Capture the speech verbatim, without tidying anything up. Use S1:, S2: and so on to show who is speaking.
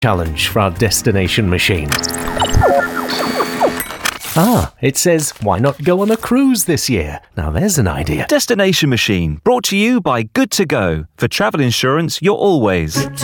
S1: challenge for our destination machine. Ah, it says, why not go on a cruise this year? Now there's an idea.
S2: Destination Machine, brought to you by Good to Go. For travel insurance, you're always